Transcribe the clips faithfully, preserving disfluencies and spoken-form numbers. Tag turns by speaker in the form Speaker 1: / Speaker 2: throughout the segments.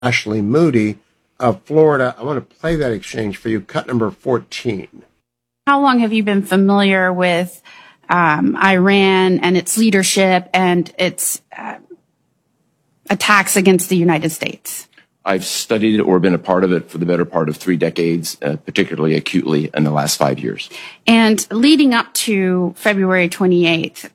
Speaker 1: Ashley Moody of Florida. I want to play that exchange for you, cut number fourteen.
Speaker 2: How long have you been familiar with um, Iran and its leadership and its uh, attacks against the United States?
Speaker 3: I've studied it or been a part of it for the better part of three decades, uh, particularly acutely in the last five years.
Speaker 2: And leading up to February twenty-eighth,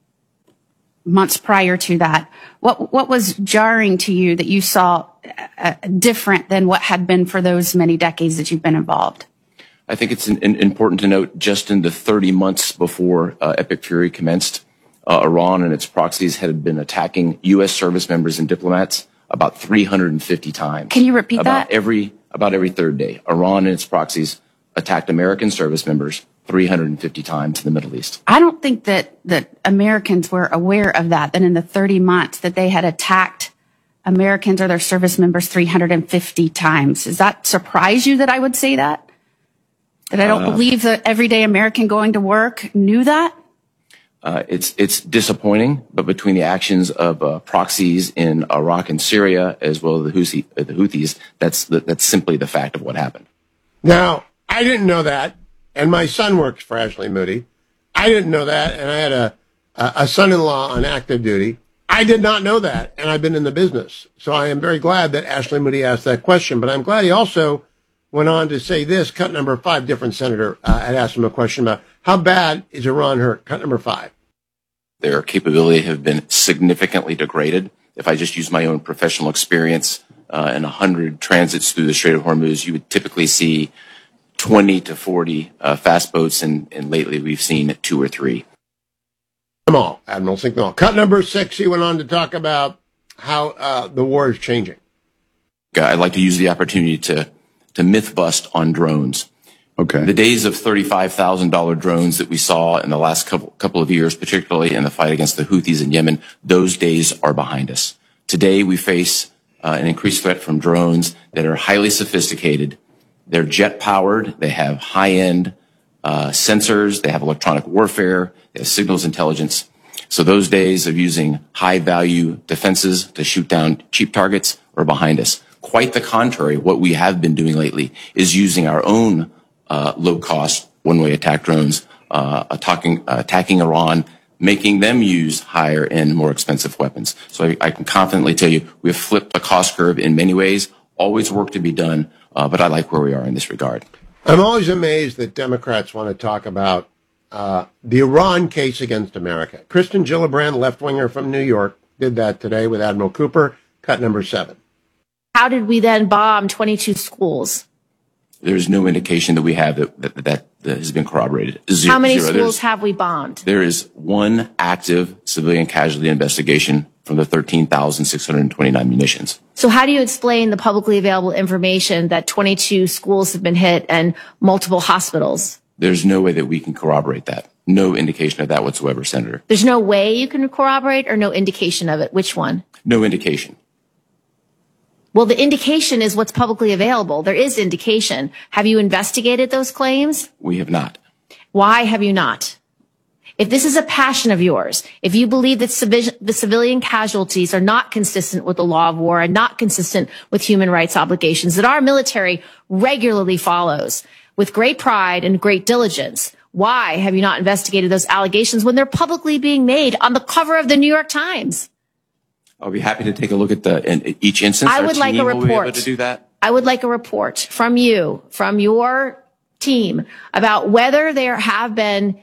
Speaker 2: months prior to that, what what was jarring to you that you saw uh, different than what had been for those many decades that you've been involved?
Speaker 3: I think it's an, an important to note just in the thirty months before uh, Epic Fury commenced, uh, Iran and its proxies had been attacking U S service members and diplomats about three hundred fifty times.
Speaker 2: Can you repeat
Speaker 3: about
Speaker 2: that?
Speaker 3: Every, about every third day. Iran and its proxies attacked American service members three hundred fifty times in the Middle East.
Speaker 2: I don't think that, that Americans were aware of that, that in the thirty months that they had attacked Americans or their service members three hundred fifty times. Does that surprise you that I would say that? That I don't uh, believe that everyday American going to work knew that?
Speaker 3: Uh, it's it's disappointing, but between the actions of uh, proxies in Iraq and Syria, as well as the, Houthi, uh, the Houthis, that's the, that's simply the fact of what happened.
Speaker 1: Now, I didn't know that, and my son works for Ashley Moody. I didn't know that, and I had a, a, a son-in-law on active duty. I did not know that, and I've been in the business. So I am very glad that Ashley Moody asked that question, but I'm glad he also went on to say this. Cut number five, different senator uh, had asked him a question about how bad is Iran hurt? Cut number five.
Speaker 3: Their capability have been significantly degraded. If I just use my own professional experience uh, in one hundred transits through the Strait of Hormuz, you would typically see twenty to forty uh, fast boats, and, and lately we've seen two or three.
Speaker 1: Sinknall, Admiral Sinknall. Cut number six, he went on to talk about how uh, the war is changing.
Speaker 3: I'd like to use the opportunity to, to myth bust on drones.
Speaker 4: Okay.
Speaker 3: The days of thirty-five thousand dollars drones that we saw in the last couple, couple of years, particularly in the fight against the Houthis in Yemen, those days are behind us. Today, we face uh, an increased threat from drones that are highly sophisticated. They're jet-powered. They have high-end uh, sensors. They have electronic warfare. They have signals intelligence. So those days of using high-value defenses to shoot down cheap targets are behind us. Quite the contrary. What we have been doing lately is using our own Uh, low-cost one-way attack drones, uh, attacking, uh, attacking Iran, making them use higher-end, more expensive weapons. So I, I can confidently tell you we have flipped the cost curve in many ways. Always work to be done, uh, but I like where we are in this regard.
Speaker 1: I'm always amazed that Democrats want to talk about uh, the Iran case against America. Kristen Gillibrand, left-winger from New York, did that today with Admiral Cooper. Cut number seven.
Speaker 5: How did we then bomb twenty-two schools?
Speaker 3: There's no indication that we have that that, that, that has been corroborated. Zero,
Speaker 5: How many
Speaker 3: zero.
Speaker 5: schools
Speaker 3: There's,
Speaker 5: have we bombed?
Speaker 3: There is one active civilian casualty investigation from the thirteen thousand six hundred twenty-nine munitions.
Speaker 5: So how do you explain the publicly available information that twenty-two schools have been hit and multiple hospitals?
Speaker 3: There's no way that we can corroborate that. No indication of that whatsoever, Senator.
Speaker 5: There's no way you can corroborate or no indication of it? Which one?
Speaker 3: No indication.
Speaker 5: Well, the indication is what's publicly available. There is indication. Have you investigated those claims?
Speaker 3: We have not.
Speaker 5: Why have you not? If this is a passion of yours, if you believe that civi- the civilian casualties are not consistent with the law of war and not consistent with human rights obligations that our military regularly follows with great pride and great diligence, why have you not investigated those allegations when they're publicly being made on the cover of the New York Times?
Speaker 3: I'll be happy to take a look at the in each instance.
Speaker 5: I would
Speaker 3: Our
Speaker 5: like
Speaker 3: team
Speaker 5: a
Speaker 3: will be
Speaker 5: report.
Speaker 3: able to do that.
Speaker 5: I would like a report from you, from your team, about whether there have been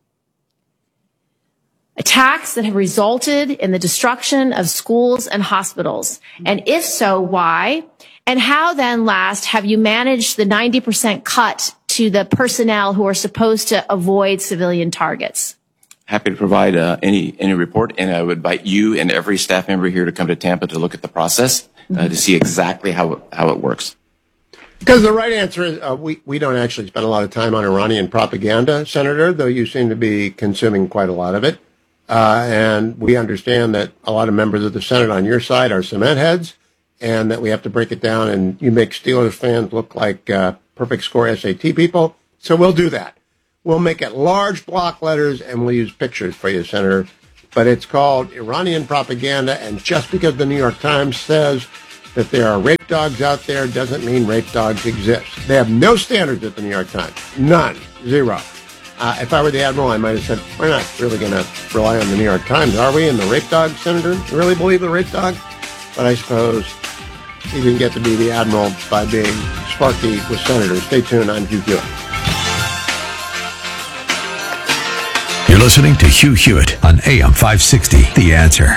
Speaker 5: attacks that have resulted in the destruction of schools and hospitals. And if so, why? And how then, last, have you managed the ninety percent cut to the personnel who are supposed to avoid civilian targets?
Speaker 3: Happy to provide uh, any any report, and I would invite you and every staff member here to come to Tampa to look at the process uh, to see exactly how it, how it works.
Speaker 1: Because the right answer is uh, we, we don't actually spend a lot of time on Iranian propaganda, Senator, though you seem to be consuming quite a lot of it. Uh, and we understand that a lot of members of the Senate on your side are cement heads, and that we have to break it down, and you make Steelers fans look like uh, perfect score S A T people. So we'll do that. We'll make it large block letters, and we'll use pictures for you, Senator. But it's called Iranian propaganda, and just because the New York Times says that there are rape dogs out there doesn't mean rape dogs exist. They have no standards at the New York Times. None. Zero. Uh, if I were the admiral, I might have said, we're not really going to rely on the New York Times, are we? And the rape dog, Senator? You really believe the rape dog? But I suppose he didn't get to be the admiral by being sparky with senators. Stay tuned. I'm Hugh Hewitt.
Speaker 4: You're listening to Hugh Hewitt on A M five sixty, The Answer.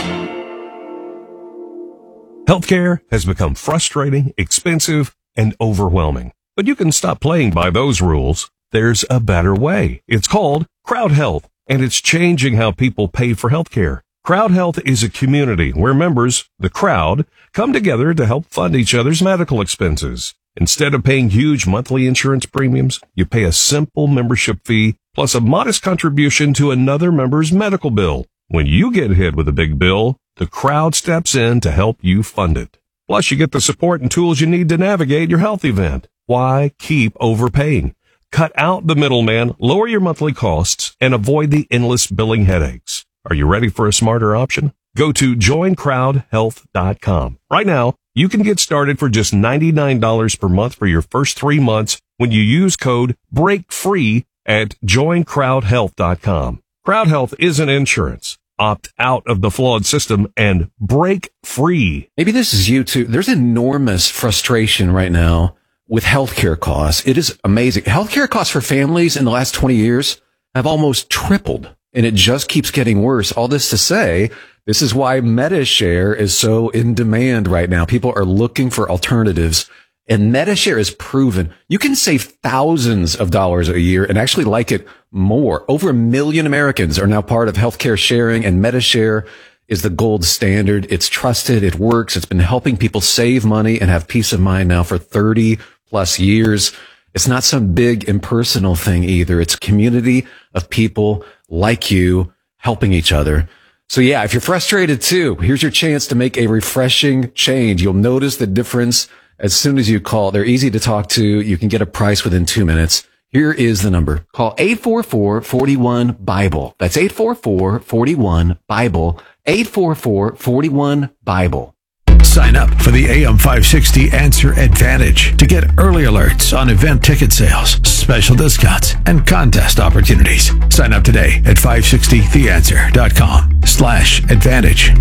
Speaker 6: Healthcare has become frustrating, expensive, and overwhelming. But you can stop playing by those rules. There's a better way. It's called Crowd Health, and it's changing how people pay for healthcare. Crowd Health is a community where members, the crowd, come together to help fund each other's medical expenses. Instead of paying huge monthly insurance premiums, you pay a simple membership fee plus a modest contribution to another member's medical bill. When you get hit with a big bill, the crowd steps in to help you fund it. Plus, you get the support and tools you need to navigate your health event. Why keep overpaying? Cut out the middleman, lower your monthly costs, and avoid the endless billing headaches. Are you ready for a smarter option? Go to join crowd health dot com. Right now, you can get started for just ninety-nine dollars per month for your first three months when you use code BREAKFREE at join crowd health dot com. Crowd Health isn't insurance. Opt out of the flawed system and break free.
Speaker 7: Maybe this is you too. There's enormous frustration right now with healthcare costs. It is amazing. Healthcare costs for families in the last twenty years have almost tripled, and it just keeps getting worse. All this to say, this is why MediShare is so in demand right now. People are looking for alternatives, and MediShare is proven you can save thousands of dollars a year and actually like it more. Over a million Americans are now part of healthcare sharing, and MediShare is the gold standard. It's trusted. It works. It's been helping people save money and have peace of mind now for thirty plus years. It's not some big impersonal thing either. It's a community of people like you helping each other. So yeah, if you're frustrated too, here's your chance to make a refreshing change. You'll notice the difference as soon as you call. They're easy to talk to. You can get a price within two minutes. Here is the number. Call eight four four, four one, BIBLE. That's eight four four, four one, BIBLE. eight four four, four one, BIBLE.
Speaker 4: Sign up for the A M five sixty Answer Advantage to get early alerts on event ticket sales, special discounts, and contest opportunities. Sign up today at five sixty the answer dot com slash advantage.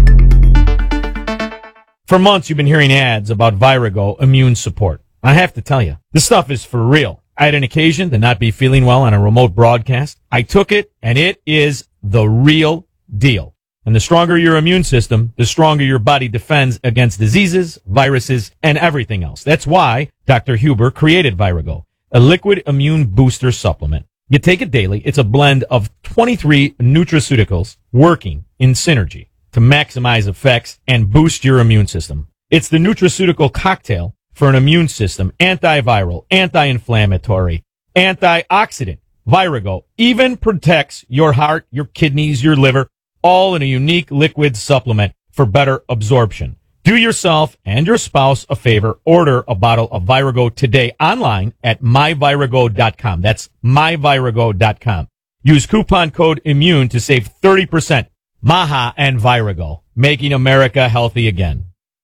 Speaker 8: For months, you've been hearing ads about Virago Immune Support. I have to tell you, this stuff is for real. I had an occasion to not be feeling well on a remote broadcast. I took it, and it is the real deal. And the stronger your immune system, the stronger your body defends against diseases, viruses, and everything else. That's why Doctor Huber created Virago, a liquid immune booster supplement. You take it daily. It's a blend of twenty-three nutraceuticals working in synergy to maximize effects and boost your immune system. It's the nutraceutical cocktail for an immune system, antiviral, anti-inflammatory, antioxidant. Virago even protects your heart, your kidneys, your liver, all in a unique liquid supplement for better absorption. Do yourself and your spouse a favor. Order a bottle of Virago today online at my virago dot com. That's my virago dot com. Use coupon code IMMUNE to save thirty percent. Maha and Virago, making America healthy again.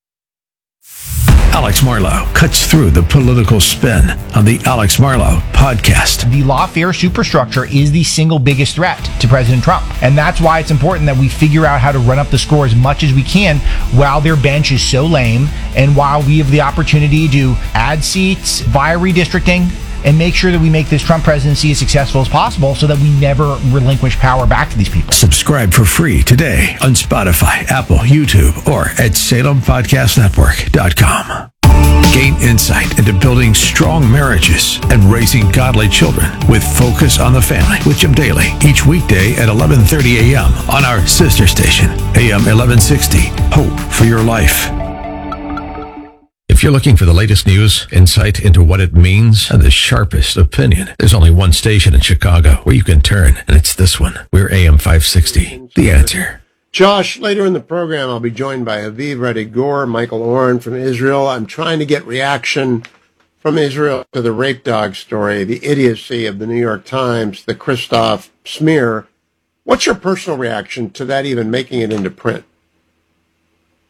Speaker 4: Alex Marlow cuts through the political spin on the Alex Marlow podcast.
Speaker 9: The lawfare superstructure is the single biggest threat to President Trump. And that's why it's important that we figure out how to run up the score as much as we can while their bench is so lame and while we have the opportunity to add seats via redistricting and make sure that we make this Trump presidency as successful as possible so that we never relinquish power back to these people.
Speaker 4: Subscribe for free today on Spotify, Apple, YouTube, or at salem podcast network dot com. Gain insight into building strong marriages and raising godly children with Focus on the Family with Jim Daly each weekday at eleven thirty a.m. on our sister station, A M eleven sixty, Hope for Your Life. If you're looking for the latest news, insight into what it means, and the sharpest opinion, there's only one station in Chicago where you can turn, and it's this one. We're A M five sixty, The Answer.
Speaker 1: Josh, later in the program, I'll be joined by Aviv Reddy-Gur, Michael Oren from Israel. I'm trying to get reaction from Israel to the rape dog story, the idiocy of the New York Times, the Christoph smear. What's your personal reaction to that even making it into print?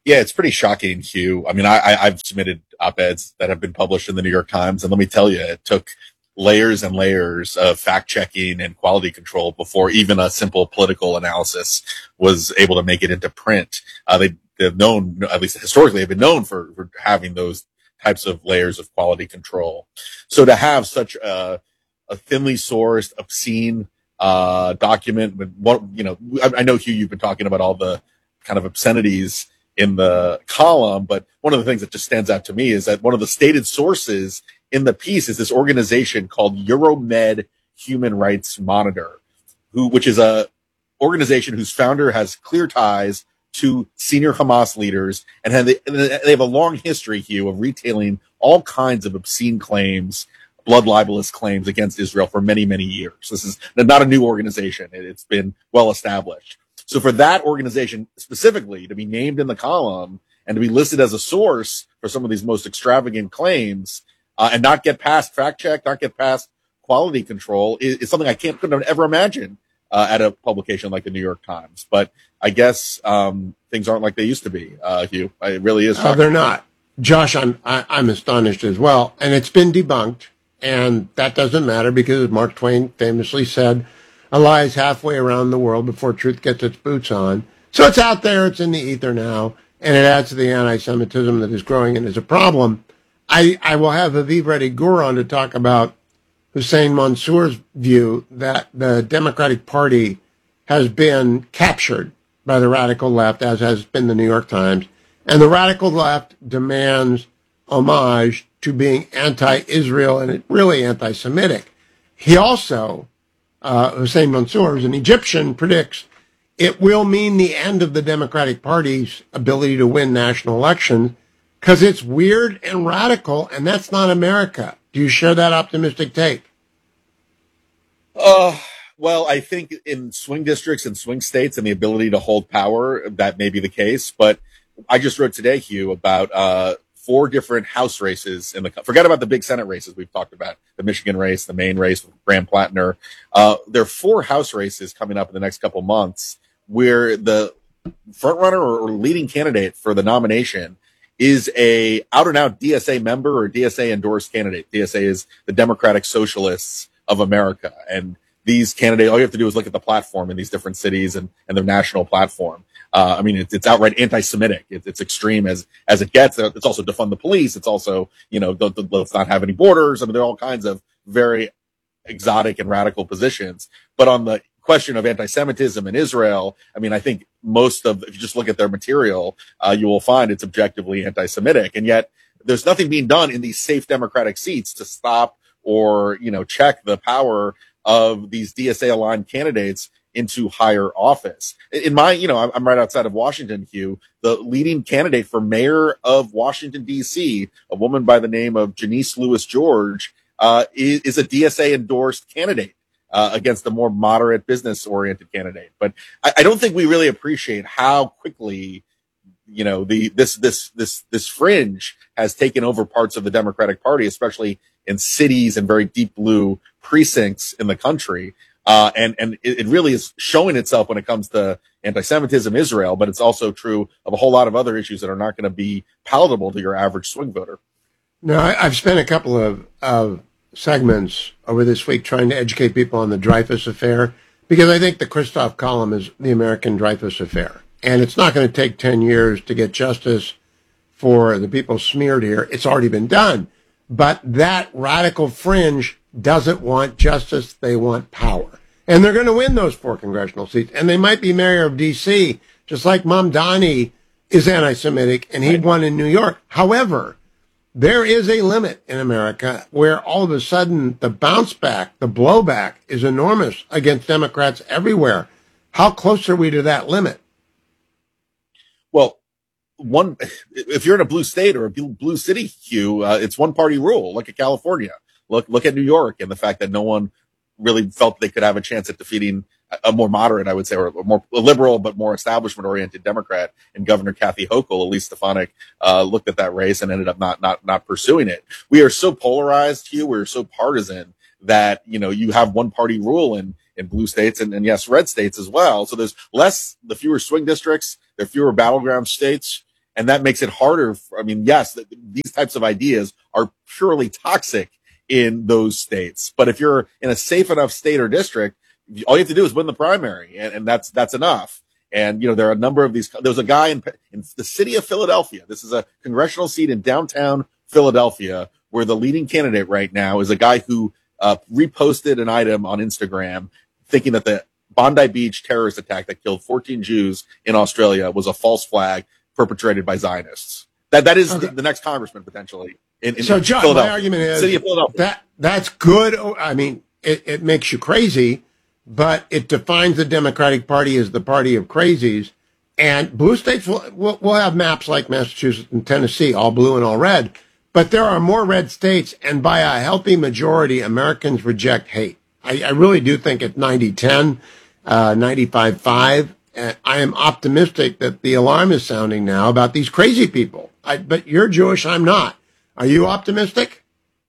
Speaker 10: Yeah, it's pretty shocking, Hugh. I mean, I, I, I've submitted op-eds that have been published in the New York Times, and let me tell you, it took layers and layers of fact checking and quality control before even a simple political analysis was able to make it into print. Uh, they, they've known, at least historically, have been known for, for having those types of layers of quality control. So to have such a, a thinly sourced, obscene, uh, document with what, you know, I, I know, Hugh, you've been talking about all the kind of obscenities in the column, but one of the things that just stands out to me is that one of the stated sources in the piece is this organization called Euromed Human Rights Monitor, who, which is a organization whose founder has clear ties to senior Hamas leaders and have, they have a long history, Hugh, of retailing all kinds of obscene claims, blood libelous claims against Israel for many, many years. This is not a new organization. It's been well established. So for that organization specifically to be named in the column and to be listed as a source for some of these most extravagant claims, Uh, and not get past fact check, not get past quality control is, is something I can't couldn't ever imagine uh, at a publication like the New York Times. But I guess um, things aren't like they used to be, uh, Hugh. It really is.
Speaker 1: Uh, they're not. Josh, I'm I, I'm astonished as well, and it's been debunked, and that doesn't matter because Mark Twain famously said, "A lie is halfway around the world before truth gets its boots on." So it's out there, it's in the ether now, and it adds to the anti-Semitism that is growing and is a problem. I, I will have Aviv Reddy Gur on to talk about Hussein Mansour's view that the Democratic Party has been captured by the radical left, as has been the New York Times, and the radical left demands homage to being anti-Israel and really anti-Semitic. He also, uh, Hussein Mansour, who's an Egyptian, predicts it will mean the end of the Democratic Party's ability to win national elections, because it's weird and radical, and that's not America. Do you share that optimistic take?
Speaker 10: Uh, well, I think in swing districts and swing states and the ability to hold power, that may be the case. But I just wrote today, Hugh, about uh, four different House races in the. Forget about the big Senate races we've talked about, the Michigan race, the Maine race with Graham Plattner. Uh, there are four House races coming up in the next couple months where the front runner or, or leading candidate for the nomination is a out and out D S A member or D S A endorsed candidate. D S A is the Democratic Socialists of America. And these candidates, all you have to do is look at the platform in these different cities and, and their national platform. Uh, I mean, it's, it's outright anti-Semitic. It's, it's extreme as, as it gets. It's also defund the police. It's also, you know, don't, don't, let's not have any borders. I mean, there are all kinds of very exotic and radical positions. But on the question of anti-Semitism in Israel, I mean, I think most of, if you just look at their material, uh, you will find it's objectively anti-Semitic. And yet there's nothing being done in these safe Democratic seats to stop or, you know, check the power of these D S A aligned candidates into higher office. In my, you know, I'm right outside of Washington, Hugh. The leading candidate for mayor of Washington, D C, a woman by the name of Janice Lewis George, uh, is, is a D S A endorsed candidate. Uh, against a more moderate business-oriented candidate. But I, I don't think we really appreciate how quickly, you know, the this this this this fringe has taken over parts of the Democratic Party, especially in cities and very deep blue precincts in the country. Uh, and and it, it really is showing itself when it comes to anti-Semitism, Israel, but it's also true of a whole lot of other issues that are not going to be palatable to your average swing voter.
Speaker 1: No, I, I've spent a couple of of segments over this week trying to educate people on the Dreyfus affair, because I think the Christoph column is the American Dreyfus affair. And it's not going to take ten years to get justice for the people smeared here. It's already been done. But that radical fringe doesn't want justice. They want power. And they're going to win those four congressional seats. And they might be mayor of D C, just like Mamdani is anti-Semitic, and he won in New York. However, there is a limit in America where all of a sudden the bounce back, the blowback is enormous against Democrats everywhere. How close are we to that limit?
Speaker 10: Well, one, if you're in a blue state or a blue city, Hugh, uh, it's one party rule. Look at California. Look, look at New York and the fact that no one really felt they could have a chance at defeating a more moderate, I would say, or a more liberal but more establishment-oriented Democrat and Governor Kathy Hochul. Elise Stefanik uh, looked at that race and ended up not not not pursuing it. We are so polarized, Hugh. We're so partisan that, you know, you have one-party rule in in blue states and, and yes, red states as well. So there's less, the fewer swing districts, there are fewer battleground states. And that makes it harder. For, I mean, yes, th- these types of ideas are purely toxic in those states. But if you're in a safe enough state or district, all you have to do is win the primary, and, and that's that's enough. And you know, there are a number of these. There's a guy in, in the city of Philadelphia. This is a congressional seat in downtown Philadelphia, where the leading candidate right now is a guy who uh, reposted an item on Instagram, thinking that the Bondi Beach terrorist attack that killed fourteen Jews in Australia was a false flag perpetrated by Zionists. That that is okay. the, the next congressman potentially. In, in
Speaker 1: so, John, my argument is
Speaker 10: city of Philadelphia.
Speaker 1: that that's good. I mean, it, it makes you crazy, but it defines the Democratic Party as the party of crazies. And blue states will, will, will have maps like Massachusetts and Tennessee, all blue and all red. But there are more red states, and by a healthy majority, Americans reject hate. I, I really do think it's ninety ten, uh, ninety-five five. Uh, I am optimistic that the alarm is sounding now about these crazy people. I, but you're Jewish, I'm not. Are you optimistic?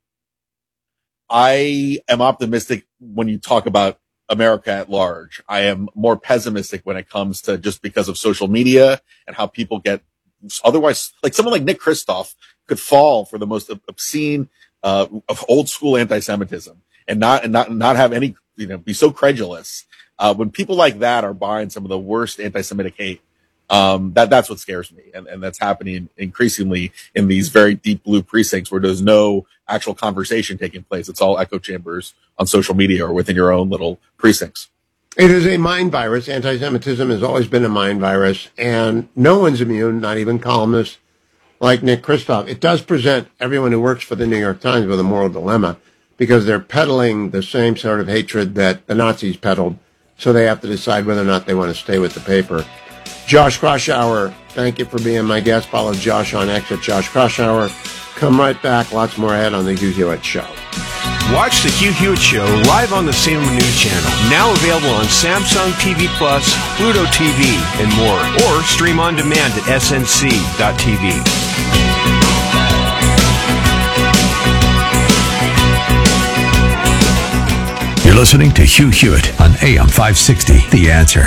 Speaker 10: I am optimistic when you talk about America at large. I am more pessimistic when it comes to just because of social media and how people get otherwise, like someone like Nick Kristof could fall for the most obscene, uh, of old school anti-Semitism and not, and not, not have any, you know, be so credulous. Uh, when people like that are buying some of the worst anti-Semitic hate, um, that, that's what scares me. And, and that's happening increasingly in these very deep blue precincts where there's no actual conversation taking place. It's all echo chambers on social media or within your own little precincts.
Speaker 1: It is a mind virus. Anti-Semitism has always been a mind virus, and no one's immune, not even columnists like Nick Kristof. It does present everyone who works for the New York Times with a moral dilemma because they're peddling the same sort of hatred that the Nazis peddled, so they have to decide whether or not they want to stay with the paper. Josh Kraushaar, thank you for being my guest. Follow Josh on X at Josh Kraushaar. Come right back. Lots more ahead on The Hugh Hewitt Show.
Speaker 11: Watch The Hugh Hewitt Show live on the Salem News Channel. Now available on Samsung T V Plus, Pluto T V, and more. Or stream on demand at S N C dot T V.
Speaker 4: You're listening to Hugh Hewitt on A M five sixty, The Answer.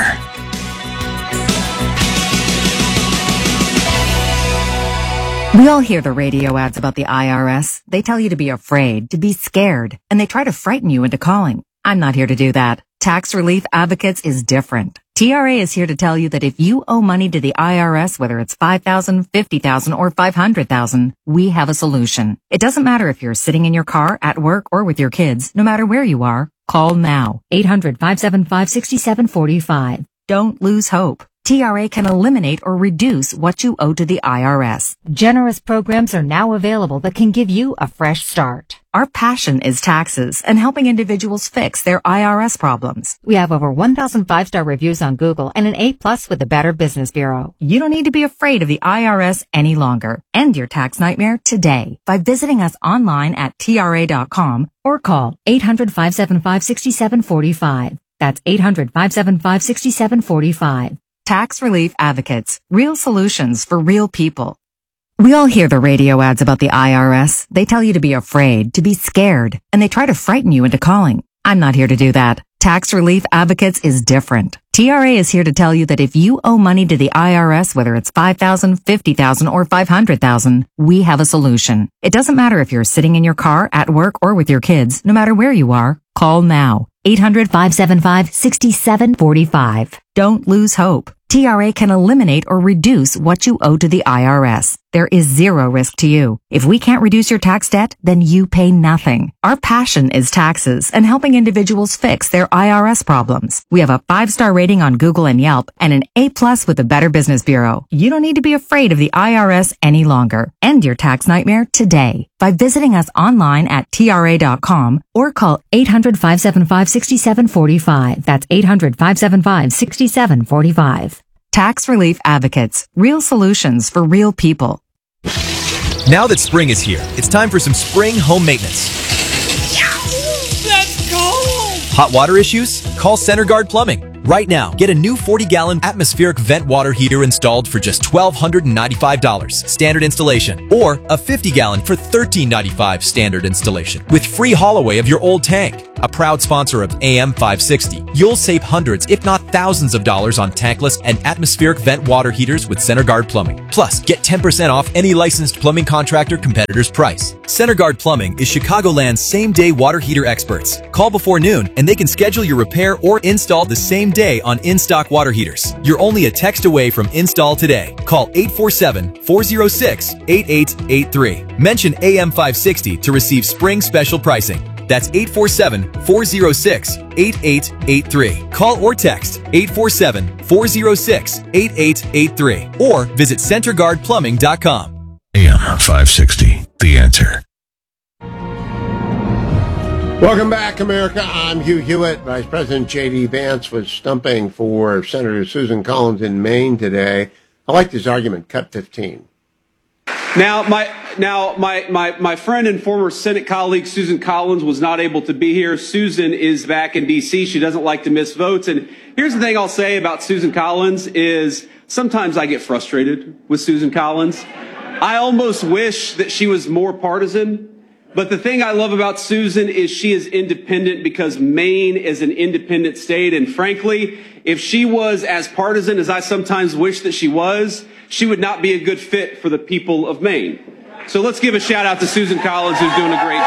Speaker 12: We all hear the radio ads about the I R S. They tell you to be afraid, to be scared, and they try to frighten you into calling. I'm not here to do that. Tax Relief Advocates is different. T R A is here to tell you that if you owe money to the I R S, whether it's five thousand dollars, fifty thousand dollars, or five hundred thousand dollars, we have a solution. It doesn't matter if you're sitting in your car, at work, or with your kids. No matter where you are, call now. eight hundred, five seven five, six seven four five. Don't lose hope. T R A can eliminate or reduce what you owe to the I R S. Generous programs are now available that can give you a fresh start. Our passion is taxes and helping individuals fix their I R S problems. We have over one thousand five-star reviews on Google and an A plus with the Better Business Bureau. You don't need to be afraid of the I R S any longer. End your tax nightmare today by visiting us online at T R A dot com or call eight hundred, five seven five, six seven four five. That's eight hundred, five seven five, six seven four five. Tax Relief Advocates. Real solutions for real people. We all hear the radio ads about the I R S. They tell you to be afraid, to be scared, and they try to frighten you into calling. I'm not here to do that. Tax Relief Advocates is different. T R A is here to tell you that if you owe money to the I R S, whether it's five thousand dollars, fifty thousand dollars, or five hundred thousand dollars, we have a solution. It doesn't matter if you're sitting in your car, at work, or with your kids. No matter where you are, call now. eight hundred, five seven five, six seven four five. Don't lose hope. T R A can eliminate or reduce what you owe to the I R S. There is zero risk to you. If we can't reduce your tax debt, then you pay nothing. Our passion is taxes and helping individuals fix their I R S problems. We have a five-star rating on Google and Yelp and an A plus with the Better Business Bureau. You don't need to be afraid of the I R S any longer. End your tax nightmare today by visiting us online at T R A dot com or call eight hundred, five seven five, six seven four five. That's eight hundred, five seven five, six seven four five. Tax Relief Advocates. Real solutions for real people.
Speaker 13: Now that spring is here, it's time for some spring home maintenance.
Speaker 14: That's cold!
Speaker 13: Hot water issues? Call Center Guard Plumbing. Right now, get a new forty-gallon atmospheric vent water heater installed for just one thousand two hundred ninety-five dollars standard installation, or a fifty-gallon for one thousand three hundred ninety-five dollars standard installation with free haul away of your old tank. a proud sponsor of A M five sixty. You'll save hundreds, if not thousands of dollars on tankless and atmospheric vent water heaters with CenterGuard Plumbing. Plus, get ten percent off any licensed plumbing contractor competitor's price. CenterGuard Plumbing is Chicagoland's same-day water heater experts. Call before noon and they can schedule your repair or install the same day on in-stock water heaters. You're only a text away from install today. Call eight four seven, four oh six, eight eight eight three. Mention A M five sixty to receive spring special pricing. That's eight four seven, four oh six, eight eight eight three. Call or text eight four seven, four oh six, eight eight eight three or visit center guard plumbing dot com.
Speaker 4: A M five sixty, The Answer.
Speaker 1: Welcome back, America. I'm Hugh Hewitt. Vice President J D. Vance was stumping for Senator Susan Collins in Maine today. I like this argument, cut fifteen.
Speaker 14: Now, my now my, my my friend and former Senate colleague Susan Collins was not able to be here. Susan is back in D C. She doesn't like to miss votes. And here's the thing I'll say about Susan Collins is sometimes I get frustrated with Susan Collins. I almost wish that she was more partisan. But the thing I love about Susan is she is independent because Maine is an independent state. And frankly, if she was as partisan as I sometimes wish that she was, she would not be a good fit for the people of Maine. So let's give a shout out to Susan Collins, who's doing a great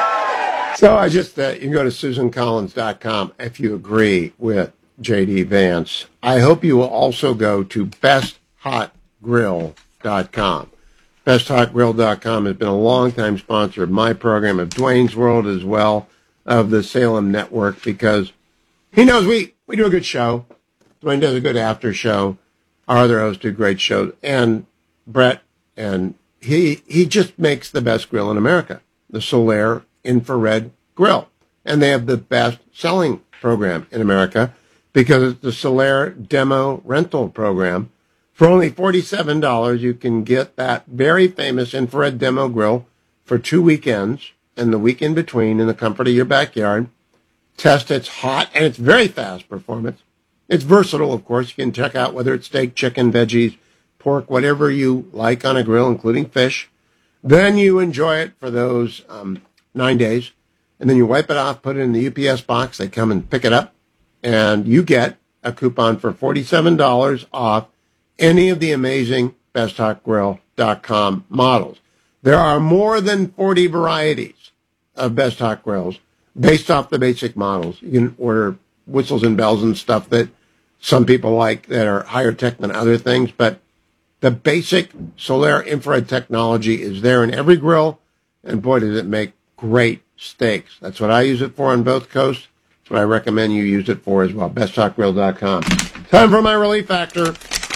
Speaker 14: job.
Speaker 1: So I just, uh, you can go to susan collins dot com if you agree with J D. Vance. I hope you will also go to best hot grill dot com. best hot grill dot com has been a longtime sponsor of my program, of Dwayne's World as well, of the Salem Network, because he knows we, we do a good show. Dwayne does a good after show. Our other hosts do great shows. And Brett, and he he just makes the best grill in America, the Solaire Infrared Grill. And they have the best selling program in America because it's the Solaire Demo Rental Program. For only forty-seven dollars, you can get that very famous infrared demo grill for two weekends and the week in between in the comfort of your backyard. Test its hot and it's very fast performance. It's versatile, of course. You can check out whether it's steak, chicken, veggies, pork, whatever you like on a grill, including fish. Then you enjoy it for those um, nine days. And then you wipe it off, put it in the U P S box. They come and pick it up. And you get a coupon for forty-seven dollars off any of the amazing best hot grill dot com models. There are more than forty varieties of Best Hot Grills based off the basic models. You can order whistles and bells and stuff that some people like that are higher tech than other things, but the basic Solaire infrared technology is there in every grill, and boy, does it make great steaks. That's what I use it for on both coasts. That's what I recommend you use it for as well, best hot grill dot com. Time for my relief factor.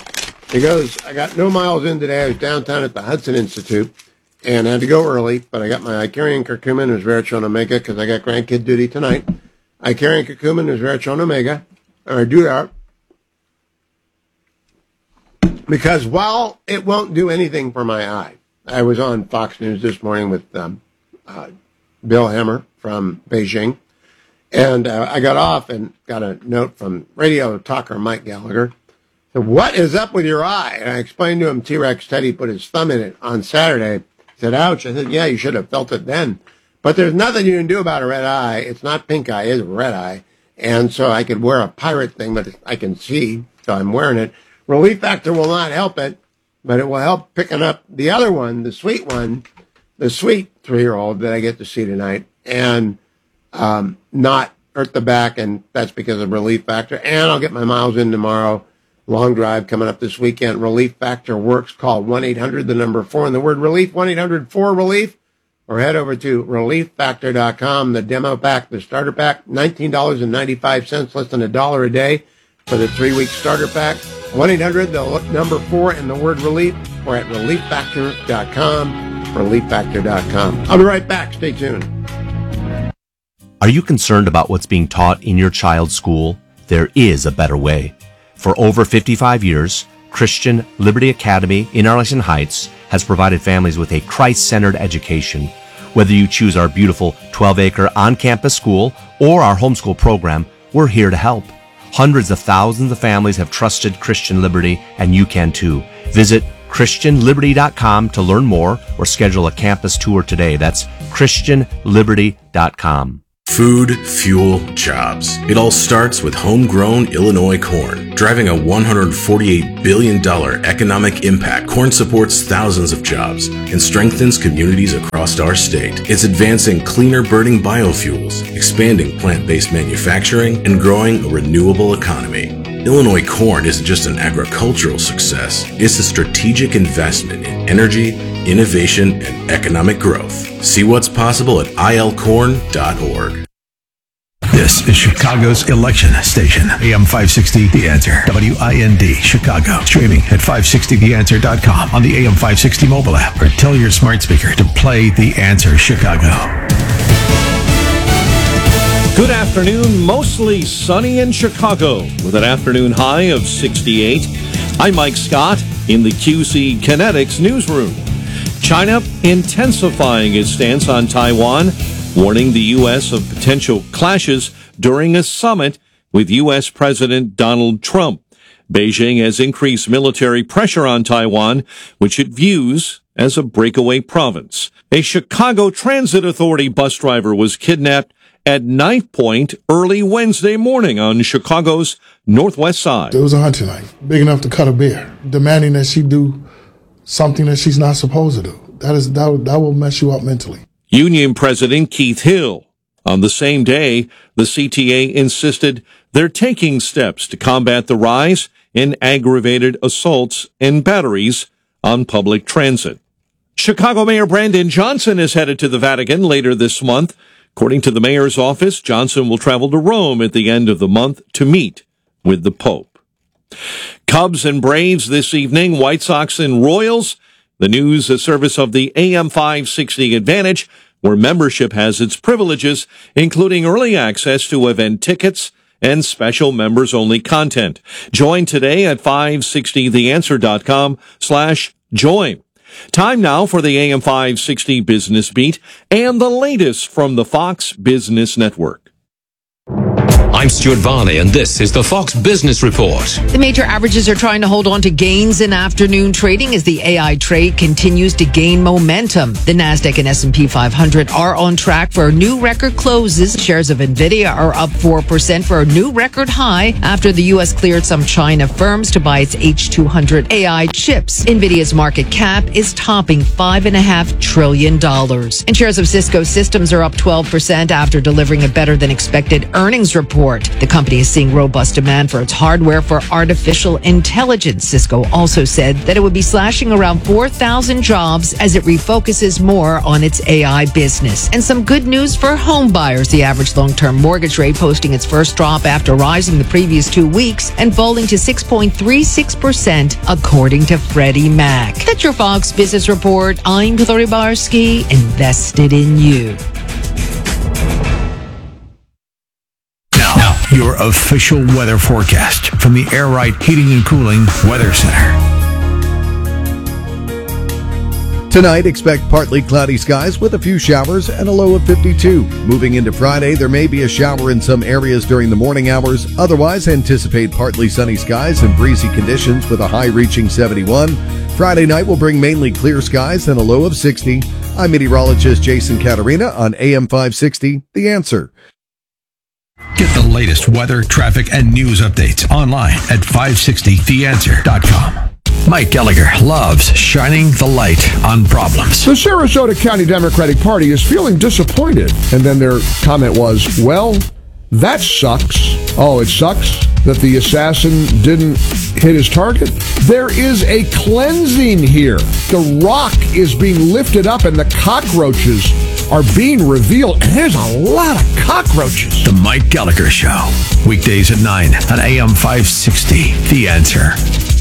Speaker 1: It goes, I got no miles in today. I was downtown at the Hudson Institute and I had to go early, but I got my Icarian curcumin and resveratrol omega because I got grandkid duty tonight. Icarian curcumin and resveratrol omega. And I do that because while it won't do anything for my eye, I was on Fox News this morning with um, uh, Bill Hemmer from Beijing, and uh, I got off and got a note from radio talker Mike Gallagher. So what is up with your eye? And I explained to him T-Rex Teddy put his thumb in it on Saturday. He said, ouch. I said, yeah, you should have felt it then. But there's nothing you can do about a red eye. It's not pink eye, it's red eye. And so I could wear a pirate thing, but I can see, so I'm wearing it. Relief Factor will not help it, but it will help picking up the other one, the sweet one, the sweet three-year-old that I get to see tonight, and um, not hurt the back, and that's because of Relief Factor. And I'll get my miles in tomorrow. Long drive coming up this weekend. Relief Factor works. Call one eight hundred, the number four, and the word relief, one eight hundred four relief, or head over to relief factor dot com. The demo pack, the starter pack, nineteen dollars and ninety-five cents, less than a dollar a day for the three-week starter pack. one eight hundred, the number four, and the word relief, or at relief factor dot com, relief factor dot com. I'll be right back. Stay tuned.
Speaker 15: Are you concerned about what's being taught in your child's school? There is a better way. For over fifty-five years, Christian Liberty Academy in Arlington Heights has provided families with a Christ-centered education. Whether you choose our beautiful twelve-acre on-campus school or our homeschool program, we're here to help. Hundreds of thousands of families have trusted Christian Liberty, and you can too. Visit christian liberty dot com to learn more or schedule a campus tour today. That's christian liberty dot com.
Speaker 16: Food, fuel, jobs. It all starts with homegrown Illinois corn. Driving a one hundred forty-eight billion dollars economic impact, corn supports thousands of jobs and strengthens communities across our state. It's advancing cleaner burning biofuels, expanding plant-based manufacturing, and growing a renewable economy. Illinois corn isn't just an agricultural success, it's a strategic investment in energy, innovation, and economic growth. See what's possible at I L corn dot org.
Speaker 4: This is Chicago's election station. A M five sixty, The Answer. W I N D, Chicago. Streaming at five sixty the answer dot com on the A M five sixty mobile app, or tell your smart speaker to play The Answer Chicago.
Speaker 6: Good afternoon. Mostly sunny in Chicago with an afternoon high of sixty-eight. I'm Mike Scott in the Q C Kinetics newsroom. China intensifying its stance on Taiwan, warning the U S of potential clashes during a summit with U S President Donald Trump. Beijing has increased military pressure on Taiwan, which it views as a breakaway province. A Chicago Transit Authority bus driver was kidnapped at Knife Point early Wednesday morning on Chicago's northwest side.
Speaker 17: It was a hunting knife, big enough to cut a bear, demanding that she do something that she's not supposed to do. That is that, that will mess you up mentally.
Speaker 6: Union President Keith Hill. On the same day, the C T A insisted they're taking steps to combat the rise in aggravated assaults and batteries on public transit. Chicago Mayor Brandon Johnson is headed to the Vatican later this month. According to the mayor's office, Johnson will travel to Rome at the end of the month to meet with the Pope. Cubs and Braves this evening, White Sox and Royals. The news, a service of the A M five sixty Advantage, where membership has its privileges, including early access to event tickets and special members-only content. Join today at five sixty the answer dot com slash join. Time now for the A M five sixty Business Beat and the latest from the Fox Business Network.
Speaker 18: I'm Stuart Varney, and this is the Fox Business Report.
Speaker 19: The major averages are trying to hold on to gains in afternoon trading as the A I trade continues to gain momentum. The NASDAQ and S and P five hundred are on track for new record closes. Shares of NVIDIA are up four percent for a new record high after the U S cleared some China firms to buy its H two hundred A I chips. NVIDIA's market cap is topping five point five trillion dollars. And shares of Cisco Systems are up twelve percent after delivering a better than expected earnings report. The company is seeing robust demand for its hardware for artificial intelligence. Cisco also said that it would be slashing around four thousand jobs as it refocuses more on its A I business. And some good news for home buyers. The average long-term mortgage rate posting its first drop after rising the previous two weeks and falling to six point three six percent, according to Freddie Mac. That's your Fox Business Report. I'm Tori Barsky, invested in you.
Speaker 4: Your official weather forecast from the Air Right Heating and Cooling Weather Center.
Speaker 20: Tonight, expect partly cloudy skies with a few showers and a low of fifty-two. Moving into Friday, there may be a shower in some areas during the morning hours. Otherwise, anticipate partly sunny skies and breezy conditions with a high reaching seventy-one. Friday night will bring mainly clear skies and a low of sixty. I'm meteorologist Jason Catarina on A M five sixty, The Answer.
Speaker 4: Get the latest weather, traffic, and news updates online at five sixty the answer dot com. Mike Gallagher loves shining the light on problems.
Speaker 21: The Sarasota County Democratic Party is feeling disappointed. And then their comment was, well, that sucks. Oh, it sucks that the assassin didn't hit his target? There is a cleansing here. The rock is being lifted up and the cockroaches are being revealed. And there's a lot of cockroaches.
Speaker 4: The Mike Gallagher Show. Weekdays at nine on A M five sixty. The Answer.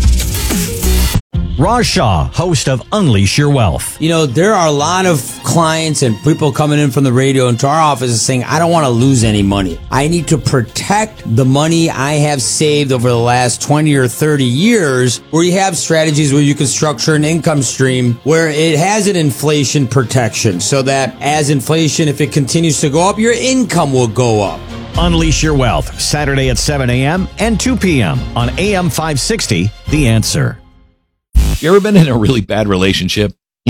Speaker 22: Raj Shah, host of Unleash Your Wealth.
Speaker 23: You know, there are a lot of clients and people coming in from the radio into our office saying, I don't want to lose any money. I need to protect the money I have saved over the last twenty or thirty years, where you have strategies where you can structure an income stream where it has an inflation protection so that as inflation, if it continues to go up, your income will go up.
Speaker 22: Unleash Your Wealth, Saturday at seven a.m. and two p.m. on A M five sixty, The Answer.
Speaker 24: You ever been in a really bad relationship? You know,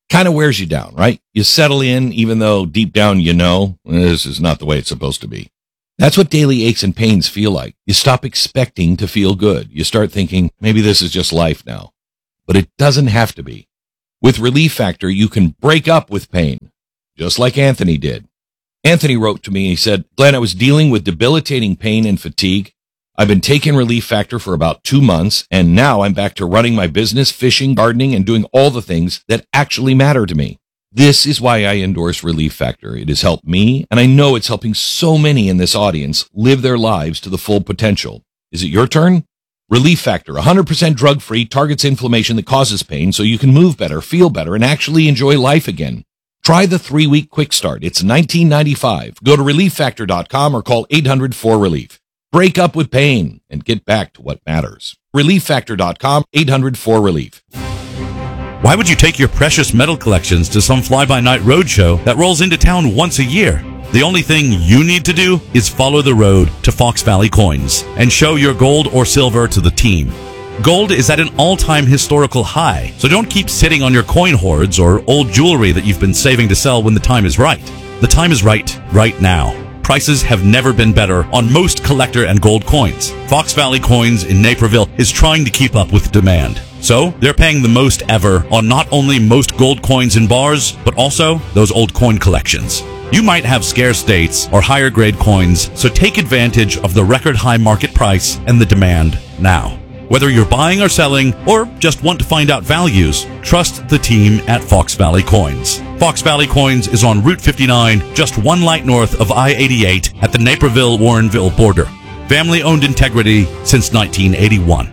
Speaker 2: kind of wears you down, right? You settle in, even though deep down you know this is not the way it's supposed to be. That's what daily aches and pains feel like. You stop expecting to feel good. You start thinking, maybe this is just life now. But it doesn't have to be. With Relief Factor, you can break up with pain, just like Anthony did. Anthony wrote to me, he said, Glenn, I was dealing with debilitating pain and fatigue. I've been taking Relief Factor for about two months, and now I'm back to running my business, fishing, gardening, and doing all the things that actually matter to me. This is why I endorse Relief Factor. It has helped me, and I know it's helping so many in this audience live their lives to the full potential. Is it your turn? Relief Factor, one hundred percent drug-free, targets inflammation that causes pain so you can move better, feel better, and actually enjoy life again. Try the three-week quick start. It's nineteen ninety-five dollars. Go to relief factor dot com or call eight hundred four relief. Break up with pain and get back to what matters. relief factor dot com, eight hundred four relief.
Speaker 3: Why would you take your precious metal collections to some fly-by-night roadshow that rolls into town once a year? The only thing you need to do is follow the road to Fox Valley Coins and show your gold or silver to the team. Gold is at an all-time historical high, so don't keep sitting on your coin hoards or old jewelry that you've been saving to sell when the time is right. The time is right, right now. Prices have never been better on most collector and gold coins. Fox Valley Coins in Naperville is trying to keep up with demand. So, they're paying the most ever on not only most gold coins in bars, but also those old coin collections. You might have scarce dates or higher grade coins, so take advantage of the record high market price and the demand now. Whether you're buying or selling, or just want to find out values, trust the team at Fox Valley Coins. Fox Valley Coins is on Route fifty-nine, just one light north of I eighty-eight at the Naperville-Warrenville border. Family-owned integrity since nineteen eighty-one.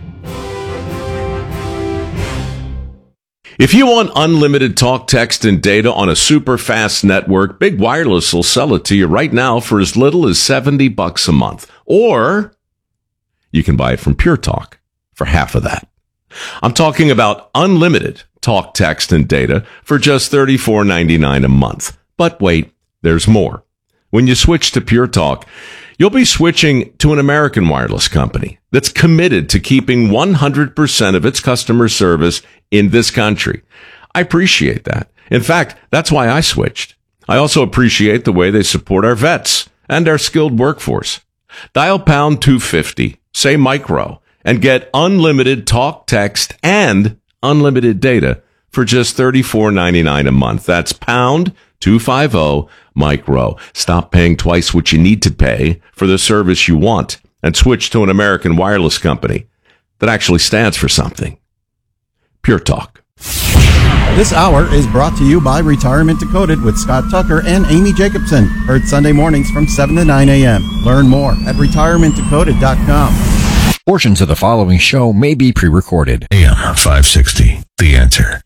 Speaker 5: If you want unlimited talk, text, and data on a super fast network, Big Wireless will sell it to you right now for as little as seventy bucks a month. Or you can buy it from Pure Talk for half of that. I'm talking about unlimited talk, text, and data for just thirty-four ninety-nine a month. But wait, there's more. When you switch to Pure Talk, you'll be switching to an American wireless company that's committed to keeping one hundred percent of its customer service in this country. I appreciate that. In fact, that's why I switched. I also appreciate the way they support our vets and our skilled workforce. Dial pound two fifty, say micro, and get unlimited talk, text, and unlimited data for just thirty-four ninety-nine a month. That's pound two fifty micro. Stop paying twice what you need to pay for the service you want and switch to an American wireless company that actually stands for something. Pure Talk.
Speaker 24: This hour is brought to you by Retirement Decoded with Scott Tucker and Amy Jacobson. Heard Sunday mornings from seven to nine a.m. Learn more at retirement decoded dot com.
Speaker 4: Portions of the following show may be pre-recorded. A M five sixty, The Answer.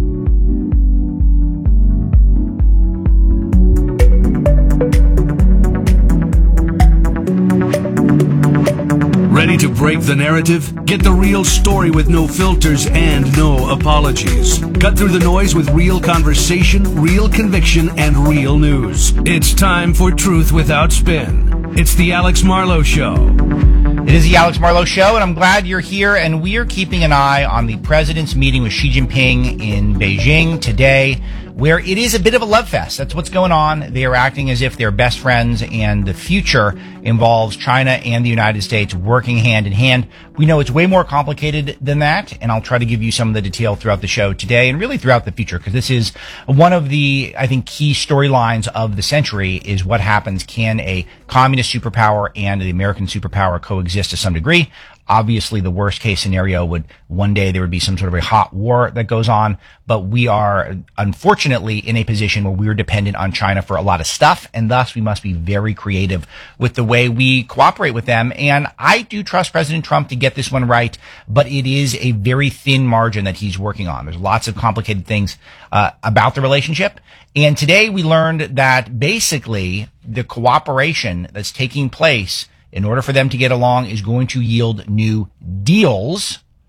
Speaker 25: Ready to break the narrative? Get the real story with no filters and no apologies. Cut through the noise with real conversation, real conviction, and real news. It's time for Truth Without Spin. It's the Alex Marlowe Show.
Speaker 9: It is the Alex Marlowe Show, and I'm glad you're here, and we are keeping an eye on the president's meeting with Xi Jinping in Beijing today, where it is a bit of a love fest. That's what's going on. They are acting as if they're best friends, and the future involves China and the United States working hand in hand. We know it's way more complicated than that, and I'll try to give you some of the detail throughout the show today and really throughout the future, because this is one of the, I think, key storylines of the century is what happens. Can a communist superpower and the American superpower coexist to some degree? Obviously, the worst case scenario would one day there would be some sort of a hot war that goes on, but we are unfortunately in a position where we're dependent on China for a lot of stuff, and thus we must be very creative with the way we cooperate with them. And I do trust President Trump to get this one right, but it is a very thin margin that he's working on. There's lots of complicated things uh, about the relationship. And today we learned that basically the cooperation that's taking place in order for them to get along is going to yield new deals,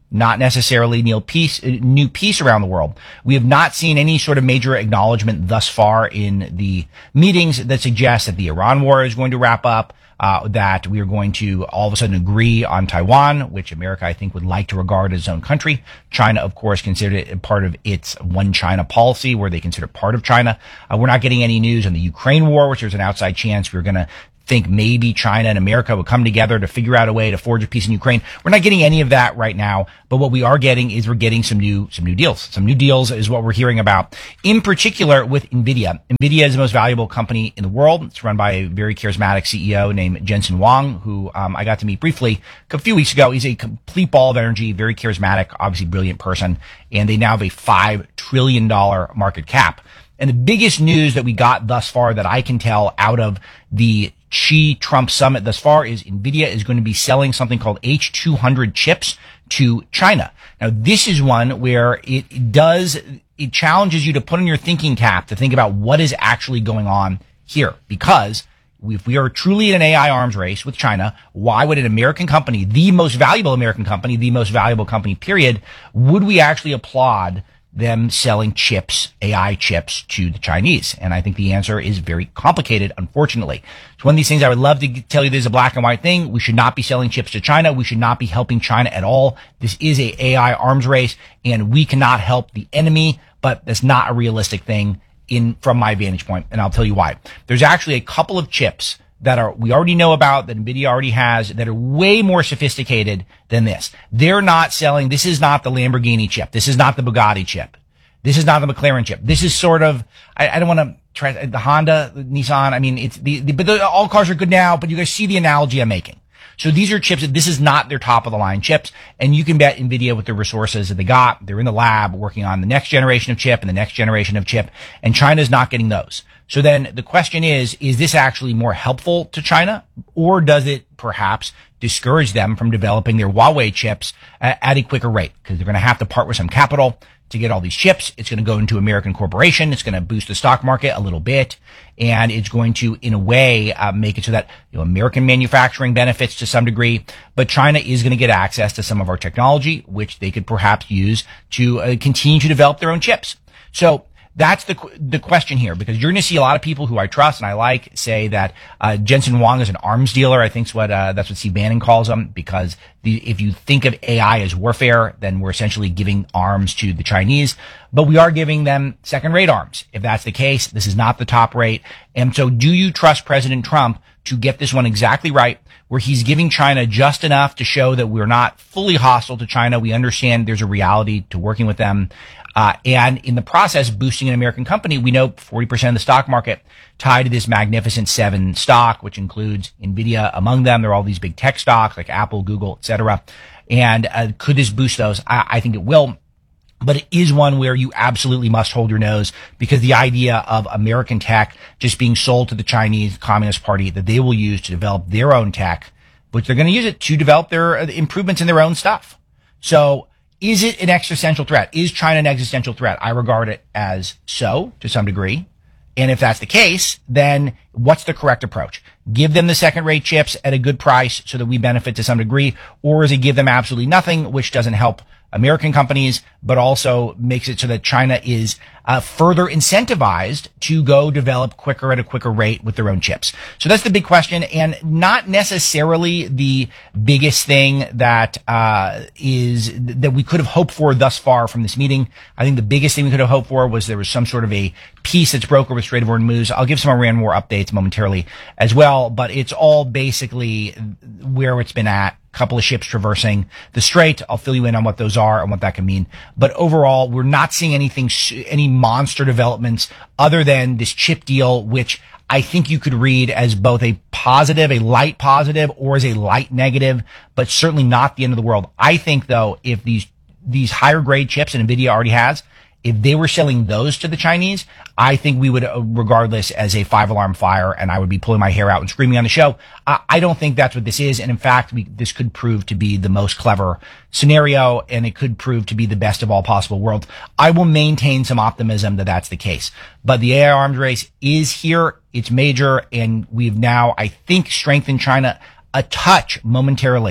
Speaker 9: not necessarily new peace, new peace around the world. We have not seen any sort of major acknowledgement thus far in the meetings that suggest that the Iran war is going to wrap up, uh, that we are going to all of a sudden agree on Taiwan, which America, I think, would like to regard as its own country. China, of course, considered it part of its one China policy, where they consider it part of China. Uh, we're not getting any news on the Ukraine war, which there's an outside chance we're going to think maybe China and America would come together to figure out a way to forge a peace in Ukraine. We're not getting any of that right now, but what we are getting is we're getting some new, some new deals. Some new deals is what we're hearing about, in particular with NVIDIA. NVIDIA is the most valuable company in the world. It's run by a very charismatic C E O named Jensen Huang, who um, I got to meet briefly a few weeks ago. He's a complete ball of energy, very charismatic, obviously brilliant person, and they now have a five trillion dollars market cap. And the biggest news that we got thus far that I can tell out of the Xi-Trump summit thus far is NVIDIA is going to be selling something called H two hundred chips to China. Now, this is one where it does, it challenges you to put on your thinking cap to think about what is actually going on here. Because if we are truly in an A I arms race with China, why would an American company, the most valuable American company, the most valuable company, period, would we actually applaud them selling chips, A I chips, to the Chinese? And I think the answer is very complicated, unfortunately. It's one of these things I would love to tell you this is a black and white thing. We should not be selling chips to China. We should not be helping China at all. This is a A I arms race, and we cannot help the enemy, but that's not a realistic thing in from my vantage point, and I'll tell you why. There's actually a couple of chips that are, we already know about, that NVIDIA already has, that are way more sophisticated than this. They're not selling, this is not the Lamborghini chip. This is not the Bugatti chip. This is not the McLaren chip. This is sort of, I, I don't want to try, the Honda, the Nissan, I mean, it's the, the but the, all cars are good now, but you guys see the analogy I'm making. So these are chips that this is not their top of the line chips, and you can bet NVIDIA with the resources that they got, they're in the lab working on the next generation of chip and the next generation of chip, and China's not getting those. So then the question is, is this actually more helpful to China, or does it perhaps discourage them from developing their Huawei chips at, at a quicker rate? Because they're going to have to part with some capital to get all these chips. It's going to go into American corporation. It's going to boost the stock market a little bit. And it's going to, in a way, uh, make it so that, you know, American manufacturing benefits to some degree, but China is going to get access to some of our technology, which they could perhaps use to uh, continue to develop their own chips. So that's the the question here, because you're going to see a lot of people who I trust and I like say that uh Jensen Huang is an arms dealer. I think what uh, that's what Steve Bannon calls him, because the, if you think of A I as warfare, then we're essentially giving arms to the Chinese, but we are giving them second-rate arms. If that's the case, this is not the top rate. And so, do you trust President Trump to get this one exactly right, where he's giving China just enough to show that we're not fully hostile to China? We understand there's a reality to working with them. Uh, and in the process, boosting an American company. We know forty percent of the stock market tied to this Magnificent Seven stock, which includes NVIDIA among them. There are all these big tech stocks like Apple, Google, et cetera. And uh, could this boost those? I, I think it will. But it is one where you absolutely must hold your nose, because the idea of American tech just being sold to the Chinese Communist Party that they will use to develop their own tech, which they're going to use it to develop their uh, improvements in their own stuff. So, is it an existential threat? Is China an existential threat? I regard it as so, to some degree. And if that's the case, then what's the correct approach? Give them the second-rate chips at a good price so that we benefit to some degree, or is it give them absolutely nothing, which doesn't help American companies, but also makes it so that China is uh, further incentivized to go develop quicker at a quicker rate with their own chips? So that's the big question, and not necessarily the biggest thing that uh is that we could have hoped for thus far from this meeting. I think the biggest thing we could have hoped for was there was some sort of a peace that's brokered with Strait of Hormuz. I'll give some Iran war updates momentarily as well, but it's all basically where it's been at. Couple of ships traversing the strait. I'll fill you in on what those are and what that can mean. But overall, we're not seeing anything, any monster developments other than this chip deal, which I think you could read as both a positive, a light positive, or as a light negative, but certainly not the end of the world. I think, though, if these, these higher grade chips, and NVIDIA already has, if they were selling those to the Chinese, I think we would regard this as a five-alarm fire, and I would be pulling my hair out and screaming on the show. I, I don't think that's what this is, and in fact, we, this could prove to be the most clever scenario, and it could prove to be the best of all possible worlds. I will maintain some optimism that that's the case. But the A I arms race is here, it's major, and we've now, I think, strengthened China a touch momentarily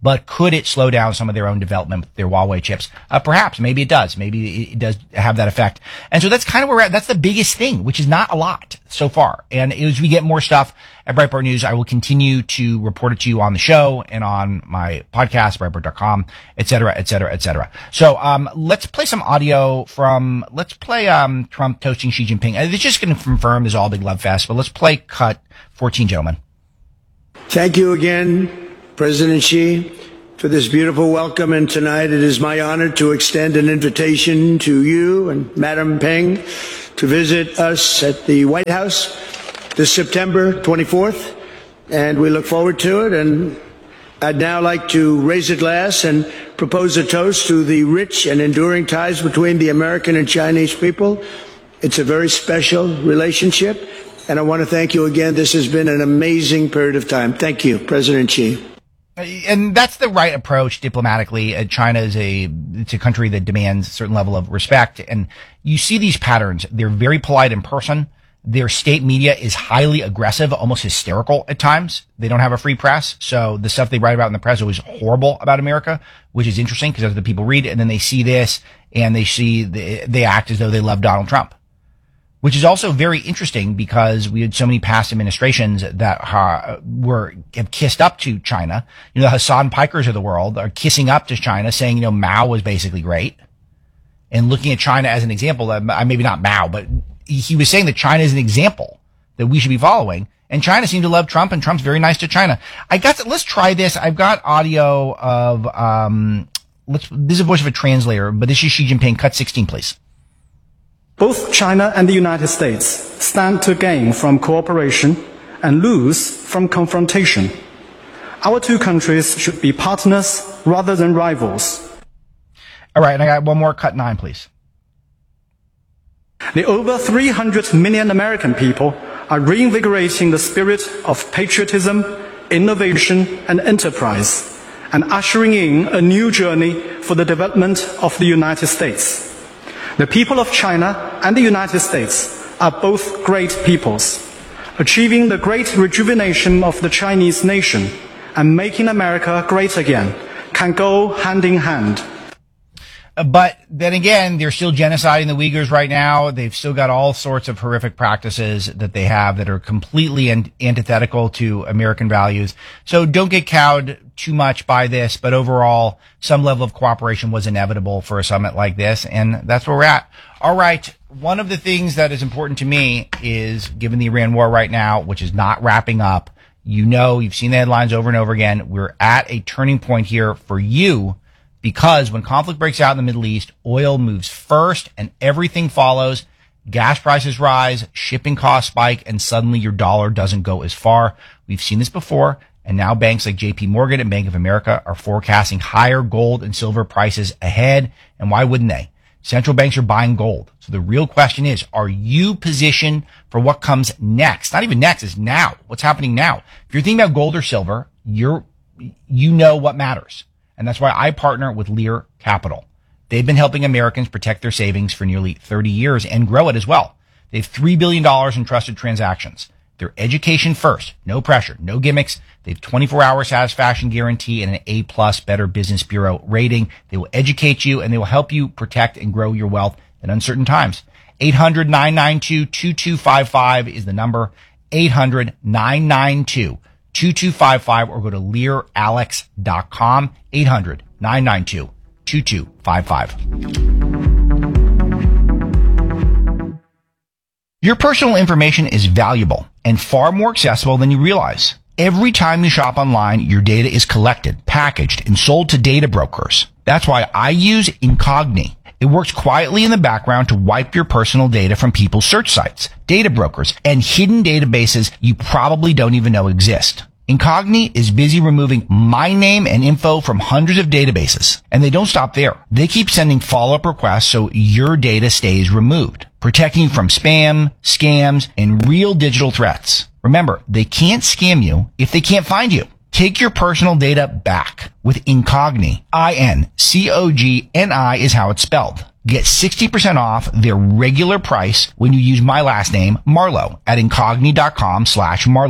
Speaker 9: But could it slow down some of their own development with their Huawei chips? Uh, perhaps. Maybe it does. Maybe it does have that effect. And so that's kind of where we're at. That's the biggest thing, which is not a lot so far. And as we get more stuff at Breitbart News, I will continue to report it to you on the show and on my podcast, Breitbart dot com, et cetera, et cetera, et cetera. So, um, let's play some audio from, let's play, um, Trump toasting Xi Jinping. It's just going to confirm there's all a big love fest, but let's play cut fourteen, gentlemen.
Speaker 7: Thank you again, President Xi, for this beautiful welcome. And tonight it is my honor to extend an invitation to you and Madam Peng to visit us at the White House this September twenty-fourth. And we look forward to it. And I'd now like to raise a glass and propose a toast to the rich and enduring ties between the American and Chinese people. It's a very special relationship. And I want to thank you again. This has been an amazing period of time. Thank you, President Xi.
Speaker 9: And that's the right approach diplomatically. Uh, China is a, it's a country that demands a certain level of respect. And you see these patterns. They're very polite in person. Their state media is highly aggressive, almost hysterical at times. They don't have a free press. So the stuff they write about in the press is always horrible about America, which is interesting because that's what the people read. And then they see this and they see, the, they act as though they love Donald Trump. Which is also very interesting because we had so many past administrations that uh, were have kissed up to China. You know, the Hassan Pikers of the world are kissing up to China, saying, you know, Mao was basically great. And looking at China as an example, uh, maybe not Mao, but he was saying that China is an example that we should be following. And China seemed to love Trump, and Trump's very nice to China. I got to, let's try this. I've got audio of, um, let's, this is a voice of a translator, but this is Xi Jinping. Cut sixteen, please.
Speaker 8: Both China and the United States stand to gain from cooperation and lose from confrontation. Our two countries should be partners rather than rivals.
Speaker 9: All right, and I got one more. Cut nine, please.
Speaker 8: The over three hundred million American people are reinvigorating the spirit of patriotism, innovation, and enterprise, and ushering in a new journey for the development of the United States. The people of China and the United States are both great peoples. Achieving the great rejuvenation of the Chinese nation and making America great again can go hand in hand.
Speaker 9: But then again, they're still genociding the Uyghurs right now. They've still got all sorts of horrific practices that they have that are completely an- antithetical to American values. So don't get cowed too much by this, but overall, some level of cooperation was inevitable for a summit like this, and that's where we're at. All right. One of the things that is important to me is, given the Iran war right now, which is not wrapping up, you know, you've seen the headlines over and over again. We're at a turning point here for you, because when conflict breaks out in the Middle East, oil moves first and everything follows. Gas prices rise, shipping costs spike, and suddenly your dollar doesn't go as far. We've seen this before, and now banks like J P Morgan and Bank of America are forecasting higher gold and silver prices ahead. And why wouldn't they? Central banks are buying gold. So the real question is, are you positioned for what comes next? Not even next, it's now. What's happening now? If you're thinking about gold or silver, you're, you know what matters. And that's why I partner with Lear Capital. They've been helping Americans protect their savings for nearly thirty years and grow it as well. They have three billion dollars in trusted transactions. They're education first, no pressure, no gimmicks. They have twenty-four hour satisfaction guarantee and an A plus Better Business Bureau rating. They will educate you and they will help you protect and grow your wealth in uncertain times. eight hundred, nine nine two, two two five five is the number. eight hundred, nine nine two, two two five five or go to lear alex dot com. eight hundred, nine nine two, two two five five. Your personal information is valuable and far more accessible than you realize. Every time you shop online, your data is collected, packaged, and sold to data brokers. That's why I use Incogni. It works quietly in the background to wipe your personal data from people's search sites, data brokers, and hidden databases you probably don't even know exist. Incogni is busy removing my name and info from hundreds of databases. And they don't stop there. They keep sending follow-up requests so your data stays removed, protecting you from spam, scams, and real digital threats. Remember, they can't scam you if they can't find you. Take your personal data back with Incogni. I N C O G N I is how it's spelled. Get sixty percent off their regular price when you use my last name, Marlowe, at incogni dot com slash Marlowe.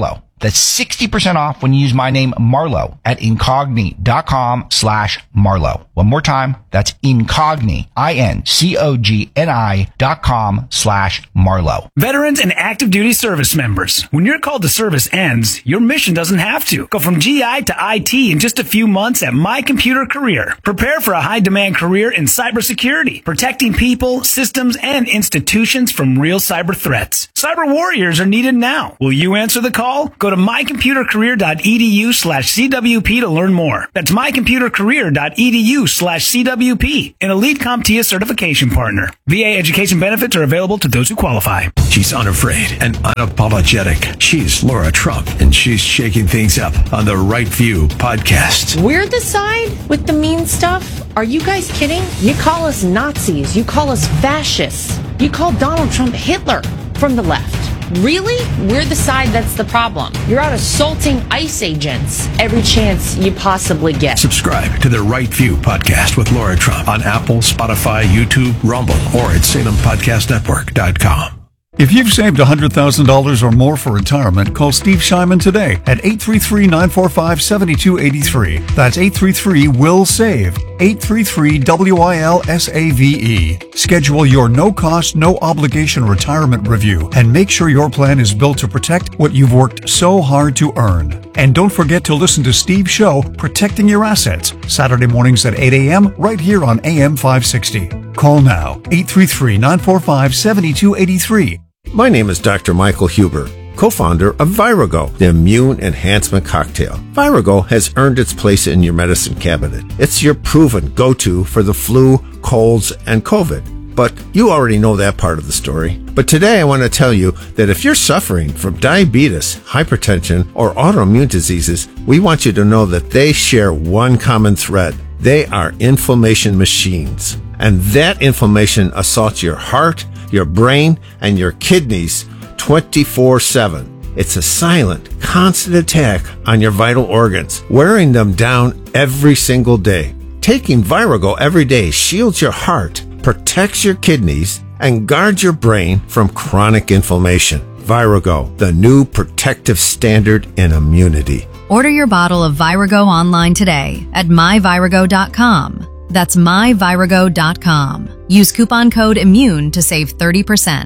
Speaker 9: That's sixty percent off when you use my name Marlo at incogni.com slash Marlo. One more time, that's incogni, I N C O G N I dot com slash Marlo.
Speaker 10: Veterans and active duty service members, when your call to service ends, your mission doesn't have to. Go from G I to I T in just a few months at My Computer Career. Prepare for a high-demand career in cybersecurity, protecting people, systems, and institutions from real cyber threats. Cyber warriors are needed now. Will you answer the call? Go to mycomputercareer.edu slash CWP to learn more. That's mycomputercareer.edu slash CWP, an elite CompTIA certification partner. V A education benefits are available to those who qualify.
Speaker 4: She's unafraid and unapologetic. She's Laura Trump, and she's shaking things up on the Right View podcast.
Speaker 11: We're the side with the mean stuff? Are you guys kidding? You call us Nazis. You call us fascists. You call Donald Trump Hitler from the left. Really? We're the side that's the problem. You're out assaulting ICE agents every chance you possibly get.
Speaker 4: Subscribe to the Right View podcast with Laura Trump on Apple, Spotify, YouTube, Rumble, or at Salem Podcast Network dot com.
Speaker 12: If you've saved one hundred thousand dollars or more for retirement, call Steve Shyman today at eight three three, nine four five, seven two eight three. That's eight three three, W I L S A V E. eight three three, W I L S A V E. Schedule your no-cost, no-obligation retirement review and make sure your plan is built to protect what you've worked so hard to earn. And don't forget to listen to Steve's show, Protecting Your Assets, Saturday mornings at eight a.m. right here on A M five sixty. Call now, eight three three, nine four five, seven two eight three.
Speaker 13: My name is Doctor Michael Huber, co-founder of Virago, the immune enhancement cocktail. Virago has earned its place in your medicine cabinet. It's your proven go-to for the flu, colds, and COVID. But you already know that part of the story. But today I want to tell you that if you're suffering from diabetes, hypertension, or autoimmune diseases, we want you to know that they share one common thread. They are inflammation machines. And that inflammation assaults your heart, your brain, and your kidneys twenty-four seven. It's a silent, constant attack on your vital organs, wearing them down every single day. Taking Virago every day shields your heart, protects your kidneys, and guards your brain from chronic inflammation. Virago, the new protective standard in immunity.
Speaker 14: Order your bottle of Virago online today at my virago dot com. That's my virago dot com. Use coupon code IMMUNE to save thirty percent.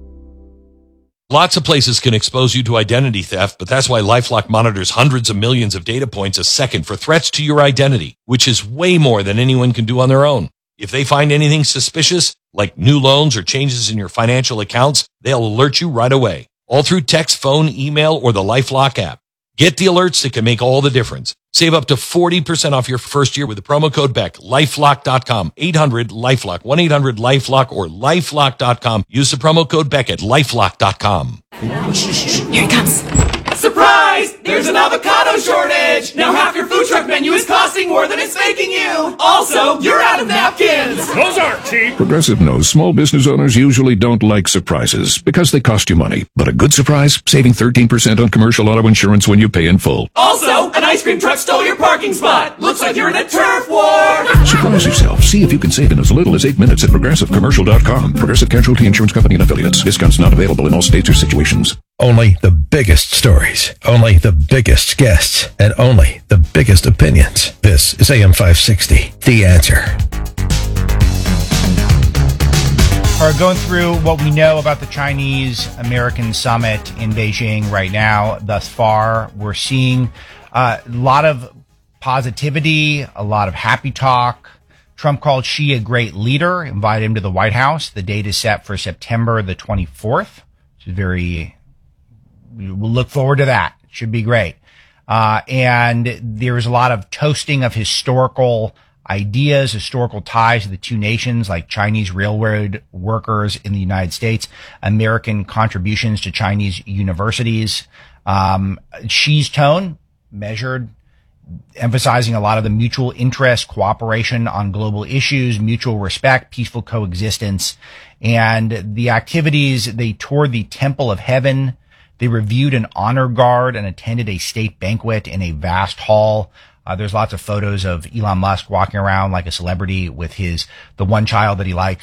Speaker 2: Lots of places can expose you to identity theft, but that's why LifeLock monitors hundreds of millions of data points a second for threats to your identity, which is way more than anyone can do on their own. If they find anything suspicious, like new loans or changes in your financial accounts, they'll alert you right away, all through text, phone, email, or the LifeLock app. Get the alerts that can make all the difference. Save up to forty percent off your first year with the promo code Beck. lifelock dot com, eight hundred LifeLock, one eight hundred LifeLock, or lifelock dot com. Use the promo code Beck at lifelock dot com.
Speaker 26: Here it comes. Surprise! There's an avocado shortage! Now half your food truck menu is costing more than it's making you! Also, you're out of napkins!
Speaker 27: Those aren't cheap! Progressive knows small business owners usually don't like surprises because they cost you money. But a good surprise? Saving thirteen percent on commercial auto insurance when you pay in full.
Speaker 26: Also, an ice cream truck stole your parking spot! Looks like you're in a turf war!
Speaker 27: Surprise yourself. See if you can save in as little as eight minutes at progressive commercial dot com. Progressive Casualty Insurance Company and Affiliates. Discounts not available in all states or situations.
Speaker 4: Only the biggest stories, only the biggest guests, and only the biggest opinions. This is A M five sixty, The Answer.
Speaker 9: Are going through what we know about the Chinese-American summit in Beijing right now. Thus far, we're seeing uh, a lot of positivity, a lot of happy talk. Trump called Xi a great leader, invited him to the White House. The date is set for September the twenty-fourth, which is very... We'll look forward to that. It should be great. Uh, and there's a lot of toasting of historical ideas, historical ties to the two nations, like Chinese railroad workers in the United States, American contributions to Chinese universities. Um, Xi's tone, measured, emphasizing a lot of the mutual interest, cooperation on global issues, mutual respect, peaceful coexistence. And the activities, they toured the Temple of Heaven. They reviewed an honor guard and attended a state banquet in a vast hall. Uh, there's lots of photos of Elon Musk walking around like a celebrity with his, the one child that he likes,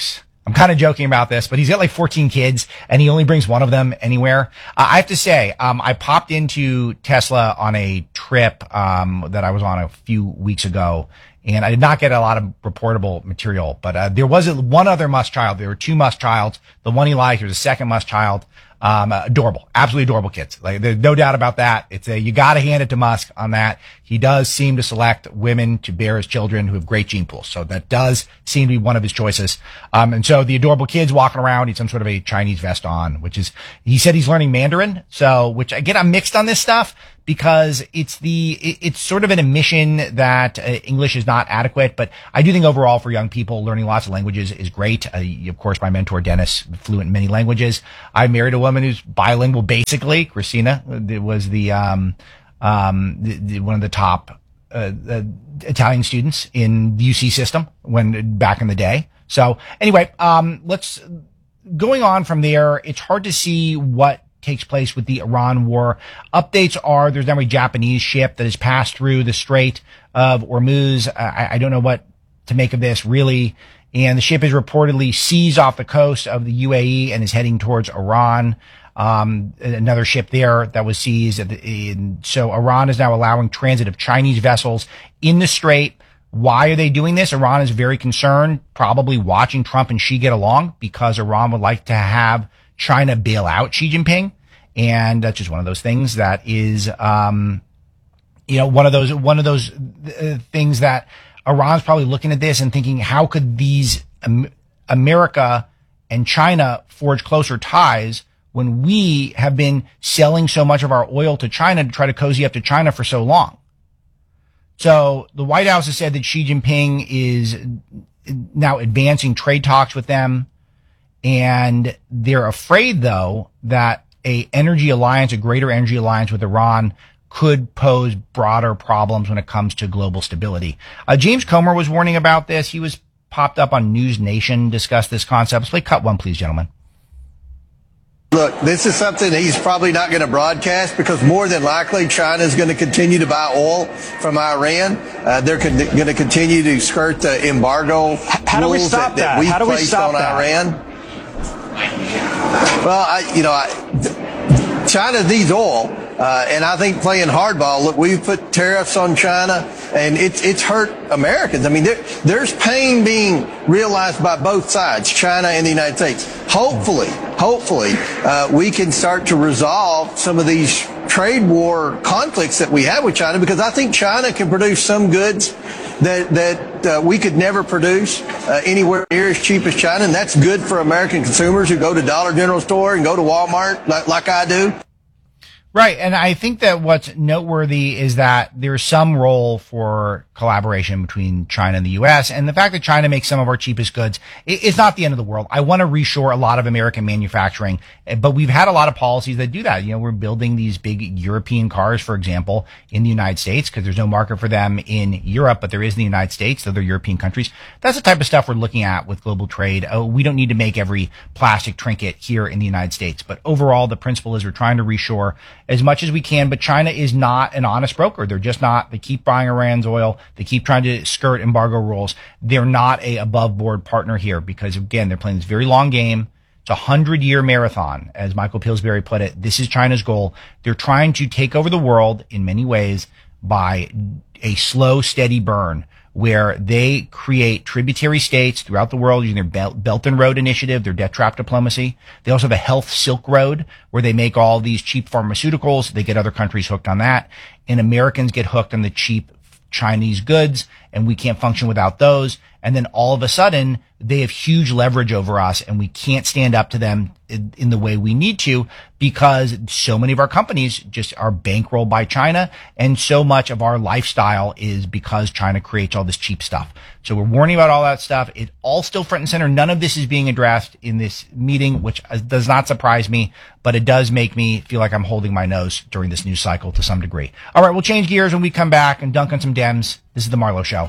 Speaker 9: I'm kind of joking about this, but he's got like fourteen kids and he only brings one of them anywhere. Uh, I have to say, um, I popped into Tesla on a trip, um, that I was on a few weeks ago, and I did not get a lot of reportable material, but, uh, there was one other Musk child. There were two Musk childs. The one he liked, there was a second Musk child. Um, uh, adorable, absolutely adorable kids. Like, there's no doubt about that. It's a, you gotta hand it to Musk on that. He does seem to select women to bear his children who have great gene pools. So that does seem to be one of his choices. Um, and so the adorable kids walking around, he's some sort of a Chinese vest on, which is, he said he's learning Mandarin. So, which again, I'm mixed on this stuff because it's the, it, it's sort of an admission that uh, English is not adequate. But I do think overall for young people, learning lots of languages is great. Uh, of course, my mentor, Dennis, fluent in many languages. I married a woman who's bilingual, basically. Christina was the, um, um, the, the, one of the top, uh, uh, Italian students in the U C system when back in the day. So anyway, um, let's, going on from there, it's hard to see what takes place with the Iran war. Updates are there's now a Japanese ship that has passed through the Strait of Hormuz. I, I don't know what to make of this really. And the ship is reportedly seized off the coast of the U A E and is heading towards Iran. Um, another ship there that was seized. In, so Iran is now allowing transit of Chinese vessels in the Strait. Why are they doing this? Iran is very concerned, probably watching Trump and Xi get along because Iran would like to have China bail out Xi Jinping. And that's just one of those things that is, um, you know, one of those, one of those uh, things that Iran's probably looking at this and thinking, how could these um, America and China forge closer ties when we have been selling so much of our oil to China to try to cozy up to China for so long? So the White House has said that Xi Jinping is now advancing trade talks with them. And they're afraid, though, that a energy alliance, a greater energy alliance with Iran could pose broader problems when it comes to global stability. Uh, James Comer was warning about this. He was popped up on News Nation, discussed this concept. Let's play cut one, please, gentlemen.
Speaker 1: Look, this is something he's probably not going to broadcast because more than likely China is going to continue to buy oil from Iran. Uh, they're con- going to continue to skirt the embargo
Speaker 6: How do we
Speaker 1: rules
Speaker 6: stop
Speaker 1: that, that
Speaker 6: that?
Speaker 1: we
Speaker 6: How do we
Speaker 1: placed
Speaker 6: stop
Speaker 1: on
Speaker 6: that?
Speaker 1: Iran. Well, I, you know, I, China needs oil, uh, and I think playing hardball. Look, we've put tariffs on China, and it's it's hurt Americans. I mean, there, there's pain being realized by both sides, China and the United States. Hopefully, hopefully, uh, we can start to resolve some of these trade war conflicts that we have with China, because I think China can produce some goods that that uh, we could never produce uh, anywhere near as cheap as China, and that's good for American consumers who go to Dollar General store and go to Walmart like, like I do.
Speaker 9: Right. And I think that what's noteworthy is that there's some role for collaboration between China and the U S. And the fact that China makes some of our cheapest goods is not the end of the world. I want to reshore a lot of American manufacturing, but we've had a lot of policies that do that. You know, we're building these big European cars, for example, in the United States because there's no market for them in Europe, but there is in the United States, other European countries. That's the type of stuff we're looking at with global trade. Oh, we don't need to make every plastic trinket here in the United States. But overall, the principle is we're trying to reshore as much as we can, but China is not an honest broker. They're just not. They keep buying Iran's oil. They keep trying to skirt embargo rules. They're not a above board partner here because, again, they're playing this very long game. It's a hundred year marathon, as Michael Pillsbury put it. This is China's goal. They're trying to take over the world in many ways by a slow, steady burn, where they create tributary states throughout the world using their Belt, Belt and Road Initiative, their debt trap diplomacy. They also have a health Silk Road where they make all these cheap pharmaceuticals. They get other countries hooked on that. And Americans get hooked on the cheap Chinese goods, and we can't function without those. And then all of a sudden, they have huge leverage over us, and we can't stand up to them in, in the way we need to because so many of our companies just are bankrolled by China, and so much of our lifestyle is because China creates all this cheap stuff. So we're warning about all that stuff. It's all still front and center. None of this is being addressed in this meeting, which does not surprise me, but it does make me feel like I'm holding my nose during this news cycle to some degree. All right, we'll change gears when we come back and dunk on some Dems. This is the Marlo Show.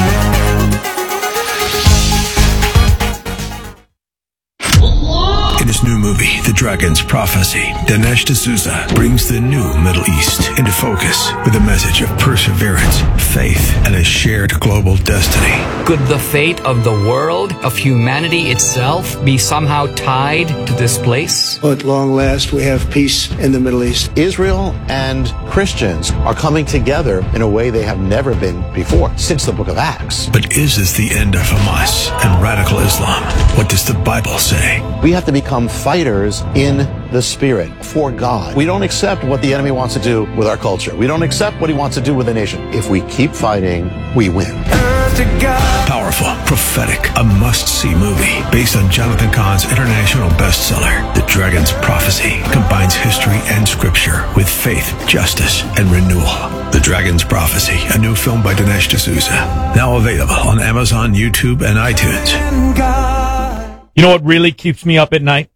Speaker 4: It is his new movie, The Dragon's Prophecy, Dinesh D'Souza brings the new Middle East into focus with a message of perseverance, faith, and a shared global destiny.
Speaker 6: Could the fate of the world, of humanity itself, be somehow tied to this place?
Speaker 7: At long last, we have peace in the Middle East.
Speaker 15: Israel and Christians are coming together in a way they have never been before, since the book of Acts.
Speaker 4: But is this the end of Hamas and radical Islam? What does the Bible say?
Speaker 15: We have to become fighters in the Spirit for God. We don't accept what the enemy wants to do with our culture. We don't accept what he wants to do with the nation. If we keep fighting, we win.
Speaker 4: Powerful, prophetic, a must-see movie based on Jonathan Cahn's international bestseller, The Dragon's Prophecy, combines history and scripture with faith, justice, and renewal. The Dragon's Prophecy, a new film by Dinesh D'Souza, now available on Amazon, YouTube, and iTunes.
Speaker 16: You know what really keeps me up at night?